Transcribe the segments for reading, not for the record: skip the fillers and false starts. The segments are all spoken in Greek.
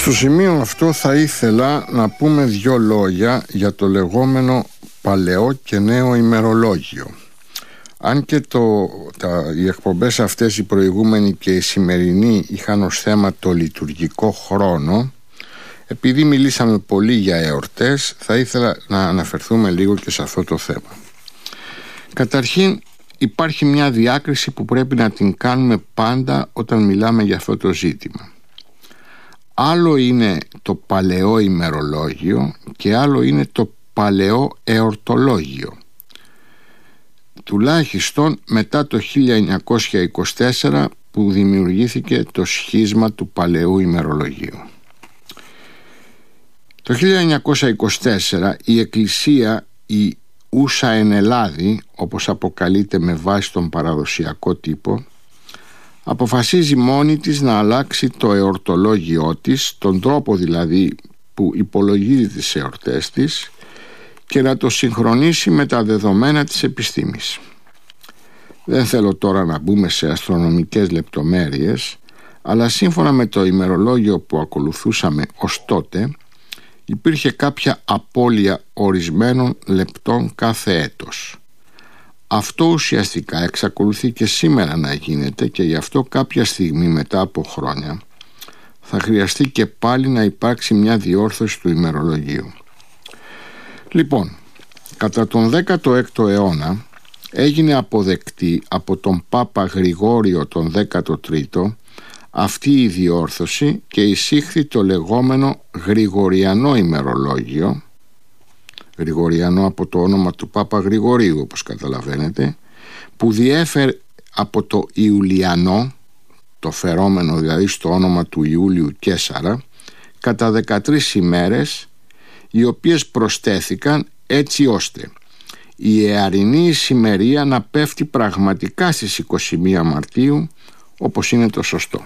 Στο σημείο αυτό θα ήθελα να πούμε 2 λόγια για το λεγόμενο παλαιό και νέο ημερολόγιο. Αν και οι εκπομπές αυτές, οι προηγούμενοι και οι σημερινοί, είχαν ως θέμα το λειτουργικό χρόνο, επειδή μιλήσαμε πολύ για εορτές, θα ήθελα να αναφερθούμε λίγο και σε αυτό το θέμα. Καταρχήν, υπάρχει μια διάκριση που πρέπει να την κάνουμε πάντα όταν μιλάμε για αυτό το ζήτημα. Άλλο είναι το παλαιό ημερολόγιο και άλλο είναι το παλαιό εορτολόγιο. Τουλάχιστον μετά το 1924 που δημιουργήθηκε το σχίσμα του παλαιού ημερολογίου. Το 1924 η Εκκλησία, η ούσα εν Ελλάδη, όπως αποκαλείται με βάση τον παραδοσιακό τύπο, αποφασίζει μόνη της να αλλάξει το εορτολόγιό της, τον τρόπο δηλαδή που υπολογίζει τις εορτές της, και να το συγχρονίσει με τα δεδομένα της επιστήμης. Δεν θέλω τώρα να μπούμε σε αστρονομικές λεπτομέρειες, αλλά σύμφωνα με το ημερολόγιο που ακολουθούσαμε ως τότε, υπήρχε κάποια απώλεια ορισμένων λεπτών κάθε έτος. Αυτό ουσιαστικά εξακολουθεί και σήμερα να γίνεται και γι' αυτό κάποια στιγμή μετά από χρόνια θα χρειαστεί και πάλι να υπάρξει μια διόρθωση του ημερολογίου. Λοιπόν, κατά τον 16ο αιώνα έγινε αποδεκτή από τον Πάπα Γρηγόριο τον 13ο αυτή η διόρθωση και εισήχθη το λεγόμενο Γρηγοριανό ημερολόγιο, Γρηγοριανό από το όνομα του Πάπα Γρηγορίου, όπως καταλαβαίνετε, που διέφερε από το Ιουλιανό, το φερόμενο δηλαδή στο όνομα του Ιούλιου Καίσαρα, κατά 13 ημέρες, οι οποίες προσθέθηκαν έτσι ώστε η εαρινή ησημερία να πέφτει πραγματικά στις 21 Μαρτίου, όπως είναι το σωστό.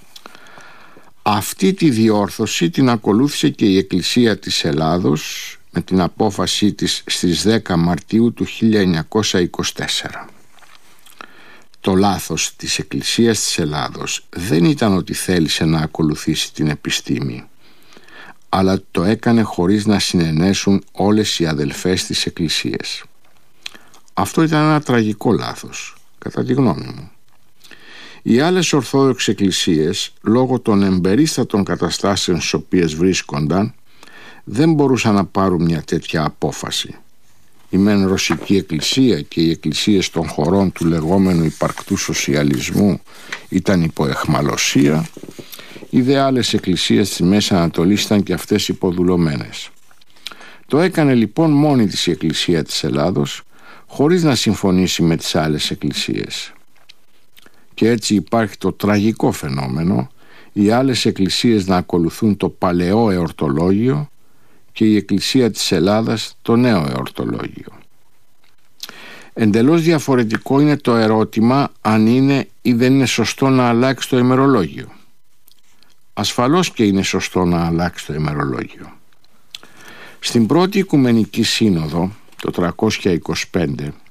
Αυτή τη διόρθωση την ακολούθησε και η Εκκλησία της Ελλάδος με την απόφασή της στις 10 Μαρτίου του 1924. Το λάθος της Εκκλησίας της Ελλάδος δεν ήταν ότι θέλησε να ακολουθήσει την επιστήμη, αλλά το έκανε χωρίς να συνενέσουν όλες οι αδελφές της Εκκλησίας. Αυτό ήταν ένα τραγικό λάθος, κατά τη γνώμη μου. Οι άλλες Ορθόδοξες Εκκλησίες, λόγω των εμπερίστατων καταστάσεων στις οποίες βρίσκονταν, δεν μπορούσαν να πάρουν μια τέτοια απόφαση. Η μεν Ρωσική Εκκλησία και οι εκκλησίες των χωρών του λεγόμενου υπαρκτού σοσιαλισμού ήταν υπό αιχμαλωσία, οι δε άλλες εκκλησίες της Μέσης Ανατολής ήταν και αυτές υποδουλωμένες. Το έκανε λοιπόν μόνη της η Εκκλησία της Ελλάδος, χωρίς να συμφωνήσει με τις άλλες εκκλησίες. Και έτσι υπάρχει το τραγικό φαινόμενο οι άλλες εκκλησίες να ακολουθούν το παλαιό εορτολόγιο και η Εκκλησία της Ελλάδας το νέο εορτολόγιο. Εντελώς διαφορετικό είναι το ερώτημα αν είναι ή δεν είναι σωστό να αλλάξει το ημερολόγιο. Ασφαλώς και είναι σωστό να αλλάξει το ημερολόγιο. Στην πρώτη Οικουμενική Σύνοδο το 325